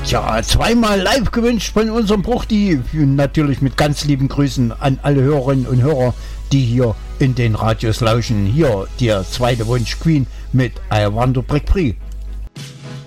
Tja, zweimal live gewünscht von unserem Bruchti. Natürlich mit ganz lieben Grüßen an alle Hörerinnen und Hörer, die hier in den Radios lauschen. Hier der zweite Wunsch Queen mit I Wonder Brick Free.